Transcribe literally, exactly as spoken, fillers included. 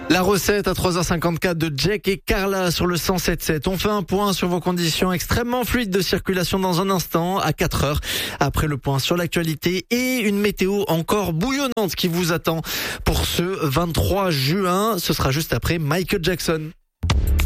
La recette à trois heures cinquante-quatre de Jack et Carla sur le cent sept sept. On fait un point sur vos conditions extrêmement fluides de circulation dans un instant à quatre heures. Après le point sur l'actualité et une météo encore bouillonnante qui vous attend pour ce vingt-trois juin. Ce sera juste après Michael Jackson.